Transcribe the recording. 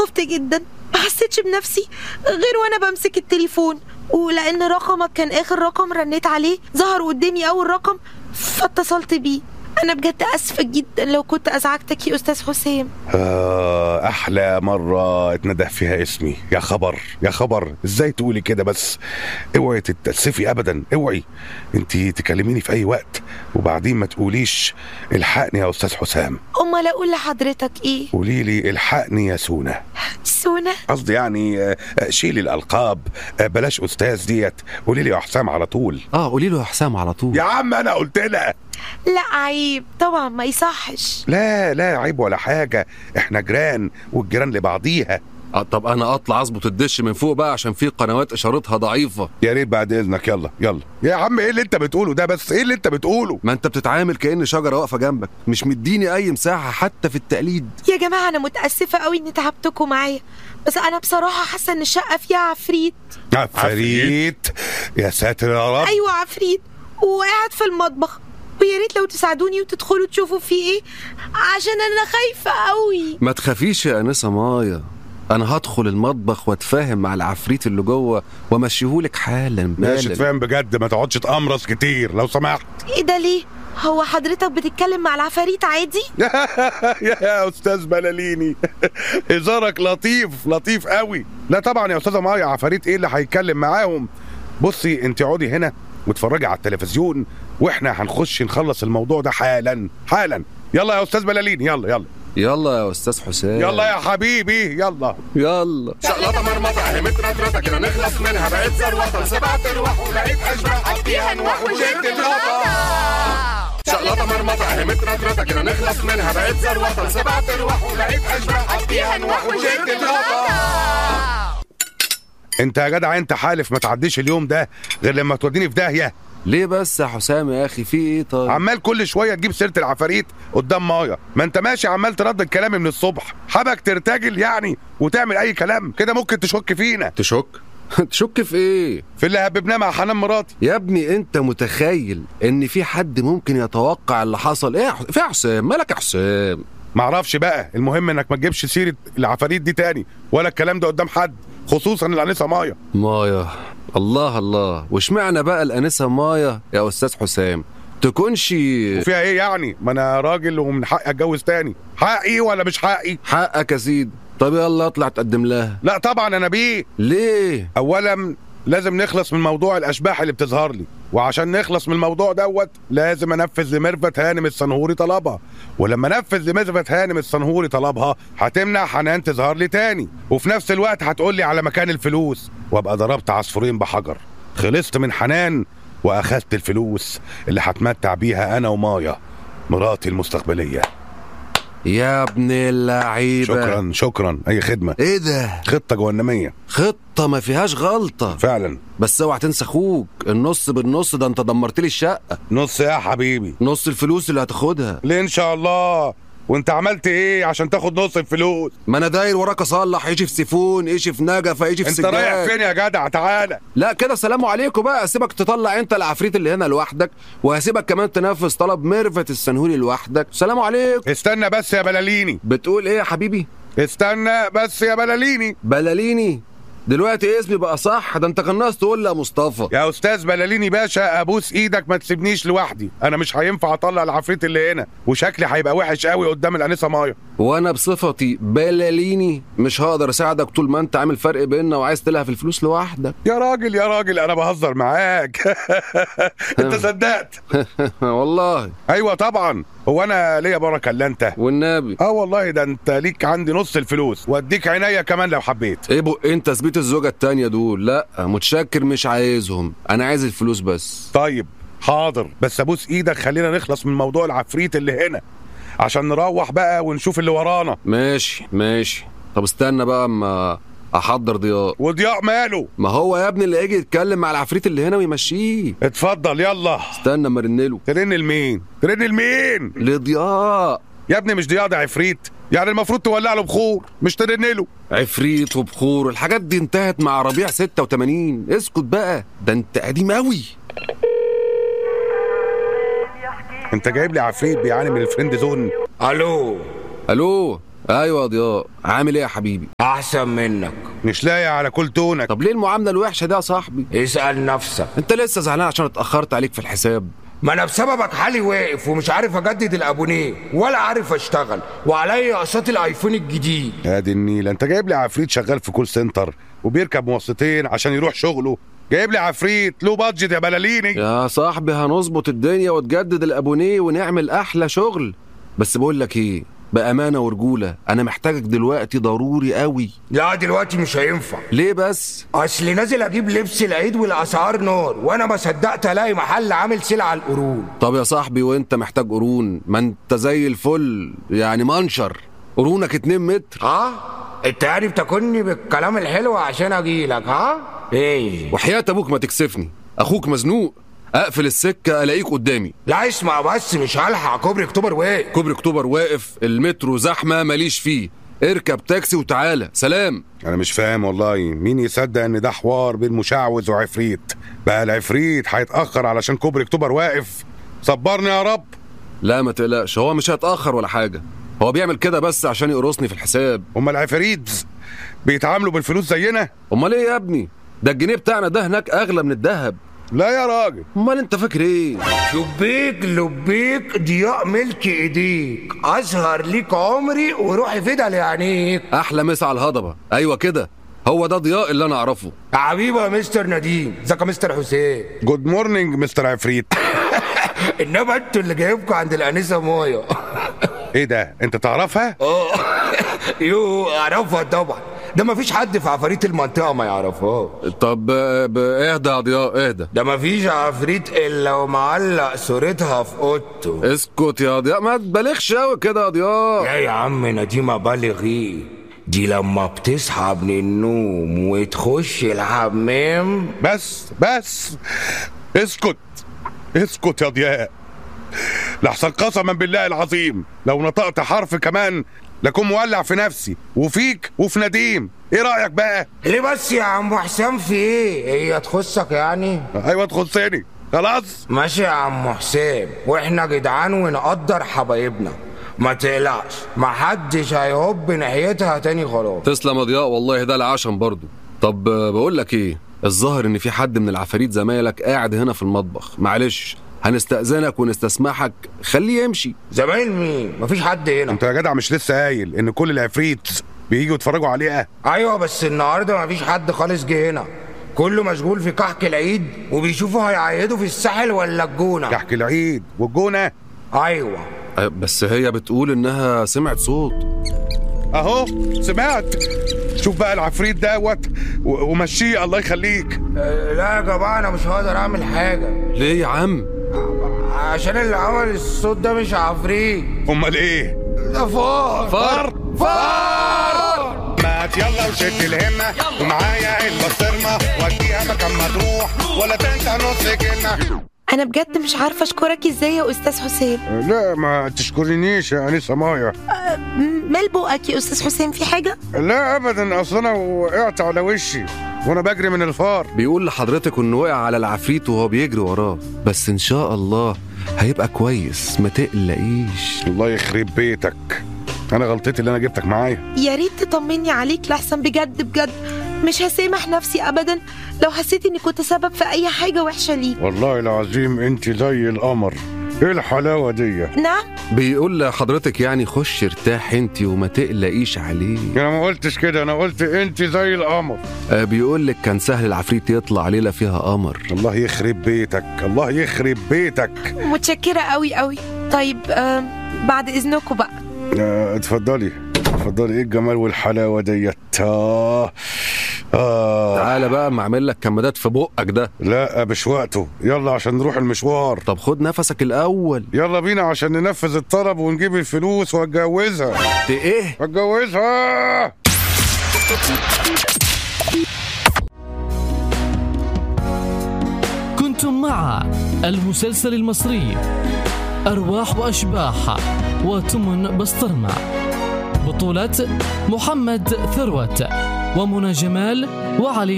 خفت جدا، ما حسيتش بنفسي غير وانا بمسك التليفون، ولان رقمك كان اخر رقم رنيت عليه ظهر قدامي اول رقم فاتصلت بيه. انا بجد اسفه جدا لو كنت ازعجتك يا استاذ حسام. احلى مره اتنده فيها اسمي. يا خبر يا خبر، ازاي تقولي كده بس؟ اوعي تتأسفي ابدا، اوعي. انتي تكلميني في اي وقت وبعدين ما تقوليش الحقني يا استاذ حسام. امال اقول لحضرتك ايه؟ قولي لي الحقني يا سونا. سونا؟ قصدي يعني شيلي الالقاب، بلاش استاذ ديت، قولي لي يا حسام على طول. قولي له يا حسام على طول. يا عم انا قلت لها. لا عيب طبعا، ما يصحش. لا عيب ولا حاجه، احنا جيران والجيران لبعضيها. طب انا اطلع اظبط الدش من فوق بقى عشان في قنوات اشارتها ضعيفه. يا ريت بعد اذنك. يلا يا عم، ايه اللي انت بتقوله ده بس؟ ايه اللي انت بتقوله؟ ما انت بتتعامل كأن شجره واقفه جنبك، مش مديني اي مساحه حتى في التقليد. يا جماعه انا متاسفه قوي اني تعبتكم معايا، بس انا بصراحه حاسه ان الشقه فيها عفريت. عفريت؟ يا ساتر يا رب. ايوه عفريت، وقاعد في المطبخ، ويا ريت لو تساعدوني وتدخلوا تشوفوا فيه ايه عشان انا خايفه قوي. ما تخافيش يا انسه مايا، انا هدخل المطبخ واتفاهم مع العفريت اللي جوه وامشيهولك حالا. ماشي تفهم بجد، ما تقعدش تقمرص كتير لو سمحت. ايه ده ليه؟ هو حضرتك بتتكلم مع العفاريت عادي؟ يا استاذ بلاليني، هزارك لطيف قوي. لا طبعا يا استاذه مايا، عفاريت ايه اللي هيتكلم معاهم؟ بصي انت اقعدي هنا واتفرجي على التلفزيون واحنا هنخش نخلص الموضوع ده حالا. يلا يا استاذ بلاليني، يلا يا استاذ حسام. يلا يا حبيبي، يلا شقلطه مرمطه اهي مترطرطه كده نخلص منها، بقيت زروطه سبعة ارواح ولقيت اشباح حطيها نوح وجبت الغطا. شقلطه مرمطه اهي مترطرطه كده نخلص منها، بقيت زروطه سبعة ارواح ولقيت اشباح حطيها نوح وجبت الغطا. انت يا جدع انت حالف ما تعديش اليوم ده غير لما توديني في داهيه. ليه بس يا حسام يا اخي، في ايه؟ طيب عمال كل شويه تجيب سيره العفاريت قدام مايا، ما انت ماشي عمال تردد كلامي من الصبح، حابك ترتجل يعني وتعمل اي كلام كده ممكن تشك فينا. تشك في ايه؟ في اللي هببناه مع حنان مراتي. يا ابني انت متخيل ان في حد ممكن يتوقع اللي حصل؟ ايه في حسام؟ مالك يا حسام؟ معرفش بقى، المهم انك ما تجيبش سيره العفاريت دي تاني ولا الكلام ده قدام حد، خصوصا الانسه مايا. الله، واشمعنى بقى الانسه مايا يا استاذ حسام؟ تكونش وفيها ايه يعني؟ ما انا راجل ومن حقي اتجوز تاني. حقي ولا مش حقي؟ حقك يا سيدي. طب يلا اطلع تقدم لها. لا طبعا انا بيه. ليه؟ اولا لازم نخلص من موضوع الاشباح اللي بتظهر لي، وعشان نخلص من الموضوع دوت لازم انفذ لميرفت هانم الصنهوري طلبها، ولما انفذ لميرفت هانم الصنهوري طلبها هتمنع حنان تظهر لي تاني، وفي نفس الوقت هتقول لي على مكان الفلوس، وابقى ضربت عصفورين بحجر. خلصت من حنان واخدت الفلوس اللي هتمتع بيها انا ومايا مراتي المستقبليه. يا ابن اللعيبه. شكرا اي خدمه. ايه ده؟ خطه جهنميه. خطه ما فيهاش غلطه فعلا. بس اوعى تنسى اخوك، النص بالنص، ده انت دمرت لي الشقه. نص يا حبيبي؟ نص الفلوس اللي هتاخدها. ليه ان شاء الله؟ وانت عملت ايه عشان تاخد نص الفلوس؟ ما انا داير وراك اصلح، ايش في سيفون، ايش في نجفه، ايش في سجاد. انت رايح فين يا جدع؟ تعالى. لا كده سلام عليكم بقى، سيبك تطلع انت العفريت اللي هنا لوحدك، وهسيبك كمان تنفذ طلب ميرفت الصنهوري لوحدك. سلام عليكم. استنى بس يا بلاليني. بتقول ايه يا حبيبي؟ استنى بس يا بلاليني دلوقتي اسمي بقى صح؟ ده انت كان ناقص تقول لي يا مصطفى. يا استاذ بلاليني باشا، ابوس ايدك ما تسيبنيش لوحدي، انا مش هينفع اطلع العفريت اللي هنا وشكلي هيبقى وحش قوي قدام الانسه مايا. وانا بصفتي بلاليني مش هقدر اساعدك طول ما انت عامل فرق بيننا وعايز تلهى في الفلوس لوحدك. يا راجل انا بهزر معاك. انت صدقت؟ والله. ايوه طبعا، هو انا ليا بركه الا انت؟ والنبي والله ده انت ليك عندي نص الفلوس واديك عينيا كمان لو حبيت. ايه انت تثبيت الزوجه التانيه دول؟ لا متشكر مش عايزهم، انا عايز الفلوس بس. طيب حاضر، بس ابوس ايدك خلينا نخلص من موضوع العفريت اللي هنا عشان نروح بقى ونشوف اللي ورانا. ماشي. طب استنى بقى اما احضر ضياء. وضياء ماله؟ ما هو يا ابني اللي يجي يتكلم مع العفريت اللي هنا ويمشيه. اتفضل يلا. استنى اما ارنله. ترن لمين؟ لضياء. يا ابني مش ضياء، ده عفريت، يعني المفروض تولع له بخور مش ترن له. عفريت وبخور الحاجات دي انتهت مع ربيع 86. اسكت بقى، ده انت قديم قوي. انت جايب لي عفريت بيعاني من الفريند زون. الو ايوه يا ضياء، عامل ايه يا حبيبي؟ احسن منك. مش لاقي على كل تونك. طب ليه المعامله الوحشه دي يا صاحبي؟ اسأل نفسك. انت لسه زعلان عشان اتاخرت عليك في الحساب؟ ما انا بسببك حالي واقف ومش عارف اجدد الابونيه ولا عارف اشتغل، وعليا اقساط الايفون الجديد. ادي النيل، انت جايب لي عفريت شغال في كول سنتر وبيركب مواصلتين عشان يروح شغله، جايب لي عفريت له بادجت يا بلاليني. يا صاحبي هنظبط الدنيا وتجدد الابونيه ونعمل احلى شغل. بس بقول لك ايه، بامانه ورجوله، انا محتاجك دلوقتي ضروري قوي. لا دلوقتي مش هينفع. ليه بس؟ اصل نازل اجيب لبس العيد والاسعار نار، وانا ما صدقت الاقي محل عامل سلعه على القرون. طب يا صاحبي وانت محتاج قرون؟ ما انت زي الفل يعني، منشر قرونك 2 متر. انت يعني بتاكلني بالكلام الحلو عشان اجيلك؟ ايه وحياة ابوك ما تكسفني، اخوك مزنوق، اقفل السكه الاقيك قدامي. لا اسمع بس، مش هلحق، كوبري اكتوبر واقف. كوبري اكتوبر واقف، المترو زحمه ماليش فيه، اركب تاكسي وتعالى سلام. انا مش فاهم والله، مين يصدق ان ده حوار بين مشعوذ وعفريت؟ بقى العفريت هيتاخر علشان كوبري اكتوبر واقف؟ صبرني يا رب. لا ما تقلقش، هو مش هيتاخر ولا حاجه، هو بيعمل كده بس عشان يقرصني في الحساب. هما العفاريت بيتعاملوا بالفلوس زينا؟ امال ايه يا ابني؟ ده الجنيه بتاعنا ده هناك اغلى من الذهب. لا يا راجل. امال انت فاكر ايه؟ شبيك لبيك ضياء ملك ايديك، اظهر ليك عمري وروحي فدا لعينيك. احلى مسا على الهضبه. ايوه كده، هو ده ضياء اللي انا اعرفه. حبيبي يا مستر نديم، ازيك يا مستر حسين؟ جود مورنينج مستر عفريت. انما انتوا اللي جايبكوا عند الانسه مويه. ايه ده، انت تعرفها؟ يو اعرفها طبعا، ده مفيش حد في عفاريت المنطقه ما يعرفهاش. طب اهدى يا ضياء اهدى. ده مفيش عفريت الا ومعلق صورتها في اوضته. اسكت يا ضياء، ما تبالغش قوي كده يا ضياء. لا يا عم نديم ابالغ ايه؟ دي لما بتصحى من النوم وتخش الحمام. بس اسكت اسكت يا ضياء، لحسن قسما بالله العظيم لو نطقت حرف كمان لكون مولع في نفسي وفيك وفي نديم. ايه رأيك بقى؟ ليه بس يا عم حسام، في ايه؟ هي تخصك يعني؟ ايوه تخصني، خلاص ماشي يا عم حسام، واحنا جدعان ونقدر حبايبنا، ما تقلقش، محدش هيهب ناحيتها تاني خلاص. تسلم يا ضياء، والله ده العشم برضو. طب بقول لك ايه، الظاهر ان في حد من العفاريت زمايلك قاعد هنا في المطبخ، معلش هنستأذنك ونستسمحك خليه يمشي. زمايل مين؟ مفيش حد هنا. انت يا جدع مش لسه قايل ان كل العفريت بييجوا يتفرجوا عليها؟ ايوه بس النهارده مفيش حد خالص جه هنا، كله مشغول في كحك العيد وبيشوفوا هيعيدوا في الساحل ولا الجونه. كحك العيد والجونه؟ ايوه بس هي بتقول انها سمعت صوت. اهو سمعت. شوف بقى العفريت دوت ومشيه الله يخليك. لا يا جماعه انا مش هقدر اعمل حاجه. ليه يا عم؟ عشان اللي عمل الصوت ده مش عفريت. امال ايه؟ ده فار. مات يلا وشد الهمه ومعايا البسطرمه وديها مكان ما تروح ولا تنسى نص كلمه. انا بجد مش عارفه اشكرك ازاي يا استاذ حسام. لا ما تشكرنيش يا انسه مايا. مال بقك يا استاذ حسام، في حاجه؟ لا ابدا، اصل انا وقعت على وشي وانا بجري من الفار. بيقول لحضرتك انه وقع على العفريت وهو بيجري وراه، بس ان شاء الله هيبقى كويس، ما تقلقيش. الله يخرب بيتك، انا غلطتي اللي انا جبتك معايا. يا ريت تطمني عليك لحسن بجد مش هسامح نفسي ابدا لو حسيت اني كنت سبب في اي حاجه وحشه ليك. والله العظيم انت زي القمر، ايه الحلاوه دي؟ نعم. بيقول لحضرتك يعني خش ارتاح انت وما تقلقيش عليه. انا ما قلتش كده، انا قلت انت زي القمر. بيقول لك كان سهل العفريت يطلع ليله فيها قمر. الله يخرب بيتك، الله يخرب بيتك. متشكره قوي. طيب بعد اذنكم بقى. اتفضلي ايه الجمال والحلاوه ديت. تعالى بقى ما اعمل لك كمادات في بقك ده. لا مش وقته، يلا عشان نروح المشوار. طب خد نفسك الاول. يلا بينا عشان ننفذ الطلب ونجيب الفلوس واتجوزها. ايه؟ اتجوزها. كنتم مع المسلسل المصري أرواح وأشباح وتمن بسطرمة، بطولة محمد ثروت ومنى جمال وعلي